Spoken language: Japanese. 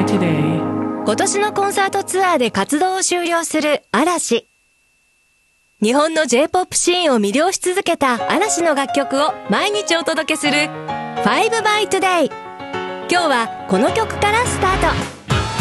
by Today。 今年のコンサートツアーで活動を終了する嵐。日本の J-POP シーンを魅了し続けた嵐の楽曲を毎日お届けする5 by Today。今日はこの曲からスタート。